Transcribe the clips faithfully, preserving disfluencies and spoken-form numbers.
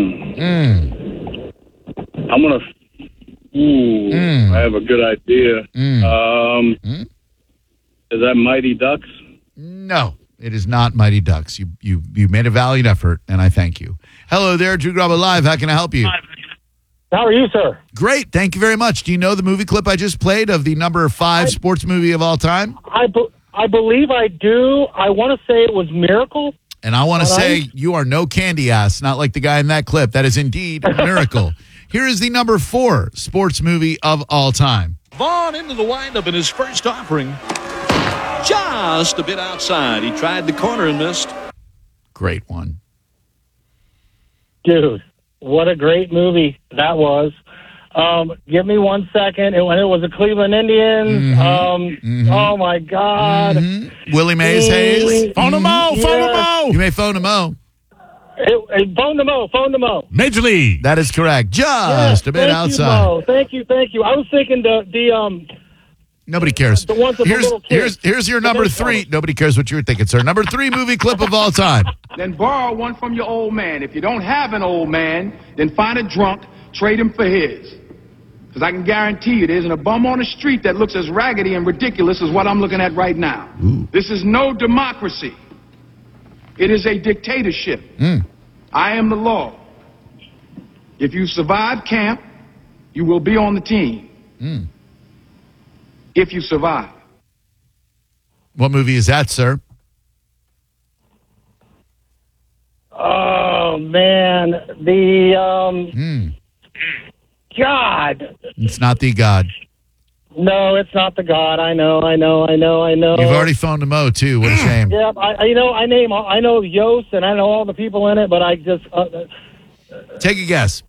Mm. I'm going to... Ooh, mm. I have a good idea. Mm. Um, mm. Is that Mighty Ducks? No, it is not Mighty Ducks. You you you made a valiant effort, and I thank you. Hello there, Drew Garabo Live. How can I help you? How are you, sir? Great. Thank you very much. Do you know the movie clip I just played of the number five I, sports movie of all time? I, be, I believe I do. I want to say it was Miracle. And I want to say I... you are no candy ass, not like the guy in that clip. That is indeed a miracle. Here is the number four sports movie of all time. Vaughn into the windup in his first offering. Just a bit outside. He tried the corner and missed. Great one. Dude, what a great movie that was. Um, give me one second. It, when it was the Cleveland Indians. Mm-hmm. Um, mm-hmm. Oh, my God. Mm-hmm. Willie Mays Hayes. Phone him out. Yeah. Phone him out. You may phone him out. It, it, phone them out. Phone them out. Major League. That is correct. Just yes, a bit thank outside. You, Mo. Thank you. Thank you. I was thinking the, the um... Nobody cares. The ones with here's, the little kids. here's, here's your number three. Nobody cares what you were thinking, sir. Number three movie clip of all time. Then borrow one from your old man. If you don't have an old man, then find a drunk, trade him for his. Because I can guarantee you there isn't a bum on the street that looks as raggedy and ridiculous as what I'm looking at right now. Ooh. This is no democracy. It is a dictatorship. Mm. I am the law. If you survive camp, you will be on the team. Mm. If you survive. What movie is that, sir? Oh, man. The, um... Mm. God. It's not the God. No, it's not the God. I know, I know, I know, I know. You've already phoned him out, too. What a shame. Yeah, I, you know, I name, I know Yost, and I know all the people in it, but I just... Uh, Take a guess.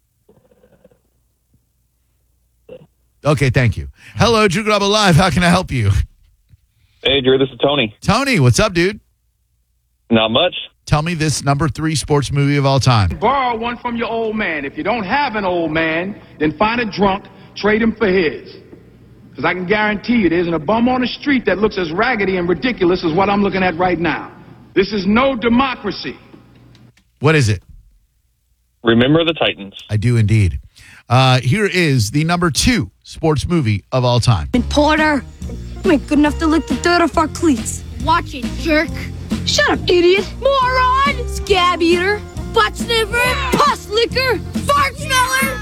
Okay, thank you. Hello, Drew Garabo Live. How can I help you? Hey, Drew, this is Tony. Tony, what's up, dude? Not much. Tell me this number three sports movie of all time. Borrow one from your old man. If you don't have an old man, then find a drunk, trade him for his. Because I can guarantee you there isn't a bum on the street that looks as raggedy and ridiculous as what I'm looking at right now. This is no democracy. What is it? Remember the Titans. I do indeed. Uh, here is the number two sports movie of all time. And Porter, you ain't good enough to lick the dirt off our cleats. Watch it, jerk. Shut up, idiot. Moron. Scab eater. Butt sniffer. Pus licker. Fart smeller.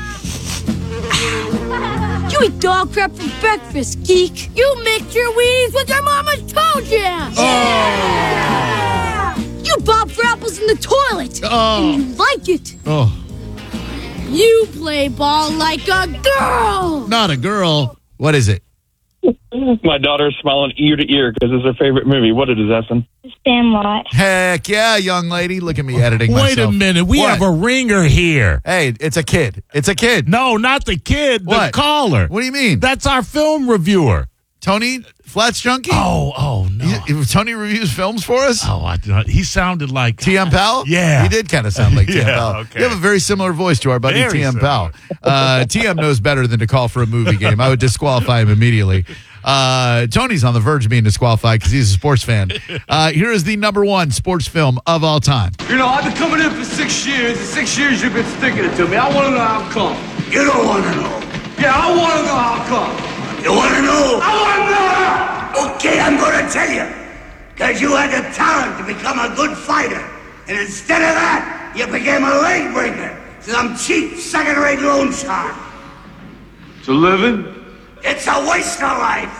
You eat dog crap for breakfast, geek. You mix your Wheaties with your mama's toe jam. Oh. Yeah. You bob for apples in the toilet. Oh. And you like it. Oh. You play ball like a girl. Not a girl. What is it? My daughter's smiling ear to ear because it's her favorite movie. What is it, Essen? Sandlot. Heck yeah, young lady. Look at me editing Wait myself. a minute. We What? have a ringer here. Hey, it's a kid. It's a kid. No, not the kid. The What? caller. What do you mean? That's our film reviewer. Tony Flats Junkie? Oh, oh, no. He- Tony reviews films for us? Oh, I, he sounded like... T M. Powell? Yeah. He did kind of sound like T M. Yeah, Powell. okay. You have a very similar voice to our buddy Very T M. similar. Powell. Uh, T M knows better than to call for a movie game. I would disqualify him immediately. Uh, Tony's on the verge of being disqualified because he's a sports fan. Uh, here is the number one sports film of all time. You know, I've been coming in for six years, and six years you've been sticking it to me. I want to know how come. You don't want to know. Yeah, I want to know how come. You want to know? I want to know! Okay, I'm going to tell you. Because you had the talent to become a good fighter. And instead of that, you became a leg breaker. Some cheap, second-rate loan shark. It's a living? It's a waste of life.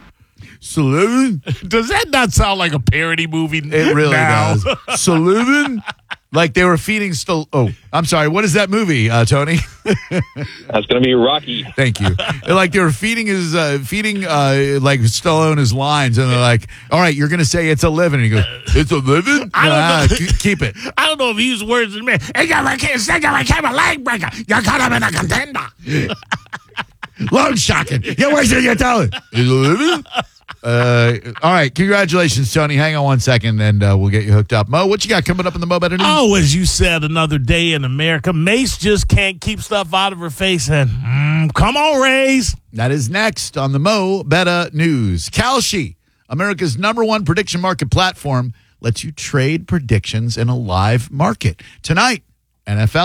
Saloon? Does that not sound like a parody movie? It really now? does. Saloon? Like they were feeding still. Oh, I'm sorry. What is that movie, uh, Tony? That's going to be Rocky. Thank you. Like they were feeding his, uh, feeding uh, like Stallone his lines, and they're like, "All right, you're going to say it's a living." And he goes, "It's a living." I don't ah, know. Keep it. I don't know if he used words in me. Hey, you became a leg breaker. You could have been a contender. Long shocking. You're wasting your talent. It's a living. Uh, all right, congratulations, Tony. Hang on one second, and uh, we'll get you hooked up. Mo, what you got coming up in the Mo Better News? Oh, as you said, another day in America. Mace just can't keep stuff out of her face. And mm, come on, Rays. That is next on the Mo Better News. Kalshi, America's number one prediction market platform, lets you trade predictions in a live market. Tonight, N F L.